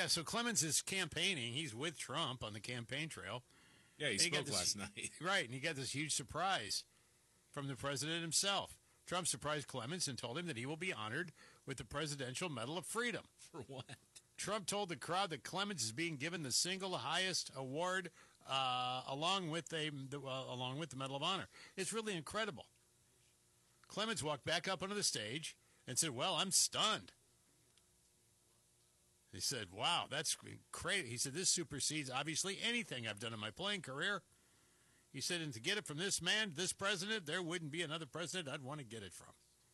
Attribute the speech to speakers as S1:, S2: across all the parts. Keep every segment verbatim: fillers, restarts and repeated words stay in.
S1: Yeah, so Clemens is campaigning. He's with Trump on the campaign trail.
S2: Yeah, he
S1: And he
S2: spoke
S1: got this-
S2: last night.
S1: Right, and he got this huge surprise from the president himself. Trump surprised Clemens and told him that he will be honored with the Presidential Medal of Freedom.
S2: For what?
S1: Trump told the crowd that Clemens is being given the single highest award uh, along with a, the, uh, along with the Medal of Honor. It's really incredible. Clemens walked back up onto the stage and said, well, I'm stunned. He said, wow, that's great. He said, this supersedes, obviously, anything I've done in my playing career. He said, and to get it from this man, this president, there wouldn't be another president I'd want to get it from.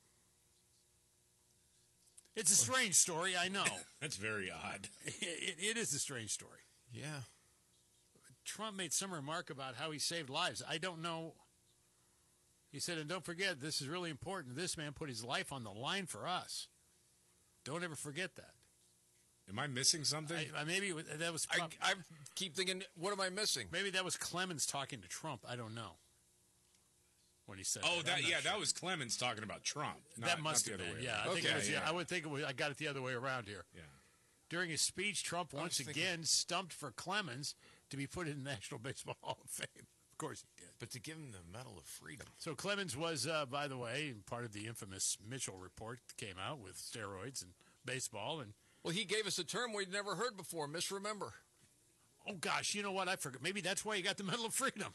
S1: It's a strange story, I know.
S2: That's very odd.
S1: It, it, it is a strange story.
S3: Yeah.
S1: Trump made some remark about how he saved lives. I don't know. He said, and don't forget, this is really important. This man put his life on the line for us. Don't ever forget that.
S2: Am I missing something?
S1: I, I, maybe it was- that was.
S3: I,
S1: prob-
S3: I keep thinking, what am I missing?
S1: maybe that was Clemens talking to Trump. I don't know. When he said,
S2: oh,
S1: that,
S2: that
S1: I'm not
S2: yeah,
S1: sure.
S2: that was Clemens talking about Trump. Not,
S1: that must
S2: not
S1: have
S2: the other
S1: been.
S2: way
S1: Yeah, I
S2: around.
S1: think
S3: Okay,
S1: it was. Yeah,
S2: yeah.
S1: I would think it was. I got it the other way around here.
S2: Yeah.
S1: During his speech, Trump
S3: was
S1: once
S3: thinking-
S1: again stumped for Clemens to be put in the National Baseball Hall of Fame. Of course he did.
S3: But to give him the Medal of Freedom.
S1: So Clemens was, uh, by the way, part of the infamous Mitchell report that came out with steroids and baseball. And
S3: Well, he gave us a term we'd never heard before, misremember.
S1: oh gosh, you know what? I forgot. Maybe that's why he got the Medal of Freedom.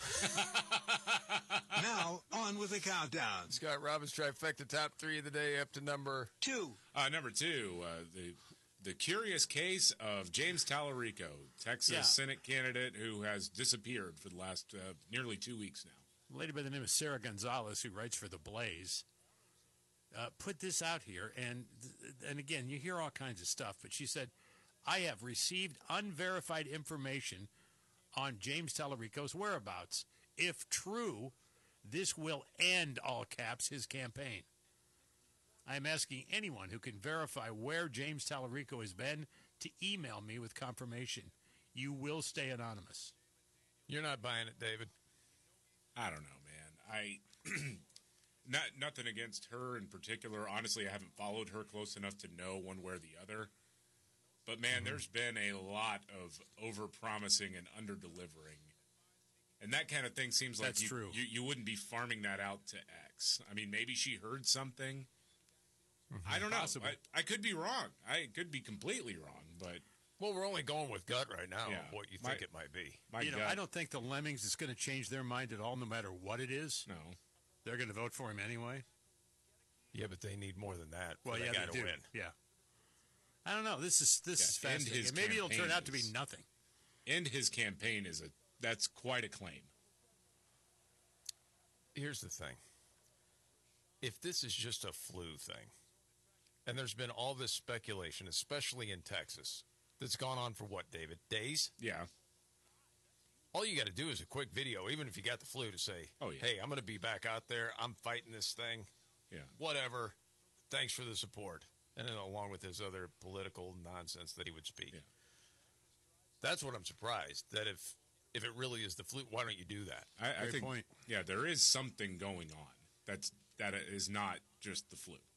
S4: Now, on with the countdown.
S3: Scott Robbins trifecta top three of the day up to number.
S4: Two.
S2: Uh, number two, uh, the the curious case of James Tallarico, Texas
S1: Yeah.
S2: Senate candidate who has disappeared for the last uh, nearly two weeks now.
S1: A lady by the name of Sarah Gonzalez, who writes for The Blaze, uh, put this out here. And, and again, you hear all kinds of stuff, but she said, I have received unverified information on James Tallarico's whereabouts. If true, this will end, all caps, his campaign. I am asking anyone who can verify where James Tallarico has been to email me with confirmation. You will stay anonymous.
S3: You're not buying it, David.
S2: I don't know, man. I not nothing against her in particular. Honestly, I haven't followed her close enough to know one way or the other. But man,
S1: Mm-hmm.
S2: there's been a lot of over-promising and under-delivering. And that kind of thing seems like
S1: That's
S2: you,
S1: true.
S2: You, you wouldn't be farming that out to X. I mean, maybe she heard something. I don't know.
S1: Possible.
S2: I, I could be wrong. I could be completely wrong, but
S3: Well, we're only going with gut right now,
S2: Yeah.
S3: of what you
S2: My-
S3: think it might be.
S2: my
S1: you know,
S2: gut,
S1: I don't think the Lemmings is going to change their mind at all, no matter what it is.
S2: no.
S1: They're going to vote for him anyway.
S3: Yeah, but they need more than that.
S1: Well,
S3: for that
S1: yeah,
S3: guy
S1: they
S3: to
S1: do.
S3: win.
S1: Yeah. I don't know. This is this
S2: Yeah,
S1: is
S2: and
S1: fascinating.
S2: his
S1: Maybe it'll turn
S2: campaign
S1: out to be
S2: is-
S1: nothing.
S2: And his campaign is a that's quite a claim.
S3: Here's the thing. If this is just a flu thing, and there's been all this speculation, especially in Texas, that's gone on for what, David? Days?
S2: Yeah.
S3: All you got to do is a quick video, even if you got the flu, to say,
S2: Oh, yeah.
S3: hey, I'm going to be back out there. I'm fighting this thing.
S2: Yeah.
S3: Whatever. Thanks for the support. And then along with his other political nonsense that he would speak.
S2: Yeah.
S3: That's what I'm surprised, that if if it really is the flu, why don't you do that?
S2: I, I
S1: Great
S2: think
S1: point.
S2: yeah, there is something going on. That's that is not just the flu.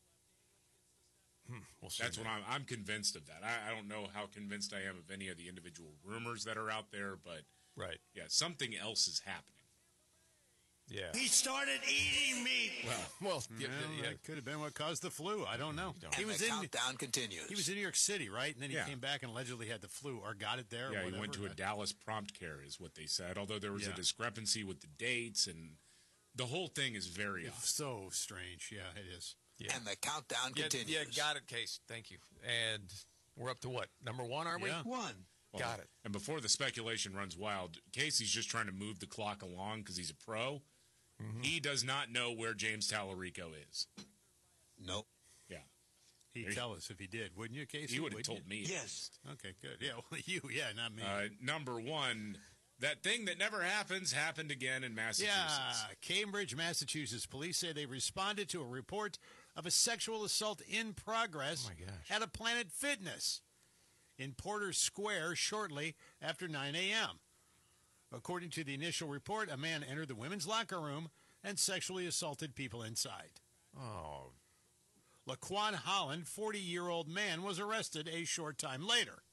S3: We'll see.
S2: That's what I'm I'm convinced of that. I, I don't know how convinced I am of any of the individual rumors that are out there, but
S3: Right.
S2: yeah, something else is happening.
S3: Yeah.
S4: He started eating meat.
S3: Well, yeah,
S1: Well,
S3: yeah.
S1: that could have been what caused the flu. I don't know.
S3: don't
S1: He
S4: And
S1: was
S4: the
S1: in
S4: countdown continues.
S1: he was in New York City, right? And then he
S2: Yeah.
S1: came back and allegedly had the flu or got it there. or
S2: Yeah, he
S1: whatever.
S2: went to a Dallas prompt care, is what they said. Although there was
S1: Yeah.
S2: a discrepancy with the dates, and the whole thing is very odd.
S1: So strange. Yeah, it is.
S3: Yeah.
S4: And the countdown
S3: Yeah,
S4: continues.
S3: yeah, got it, Case. Thank you. And we're up to what? Number one, are we?
S1: Yeah.
S4: One.
S2: Well,
S3: Got it.
S2: And before the speculation runs wild, Casey's just trying to move the clock along because he's a pro.
S3: Mm-hmm.
S2: He does not know where James Tallarico is.
S4: Nope.
S2: Yeah,
S1: He'd tell us if he did, wouldn't you, Casey?
S2: he would have
S1: Wouldn't
S2: told me.
S4: Yes.
S1: you? Okay, good. Yeah, well, you. Yeah, not me.
S2: Uh, number one, that thing that never happens happened again in Massachusetts.
S1: Yeah, Cambridge, Massachusetts. Police say they responded to a report of a sexual assault in progress
S3: Oh, my gosh.
S1: at a Planet Fitness in Porter Square shortly after nine a.m. According to the initial report, a man entered the women's locker room and sexually assaulted people inside.
S3: Oh,
S1: Laquan Holland, forty-year-old man, was arrested a short time later.